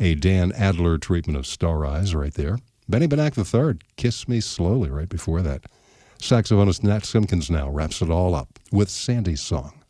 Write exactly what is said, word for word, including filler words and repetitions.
A Dan Adler treatment of Star Eyes right there. Benny Benack the third, Kiss Me Slowly right before that. Saxophonist Nat Simpkins now wraps it all up with Sandy's Song.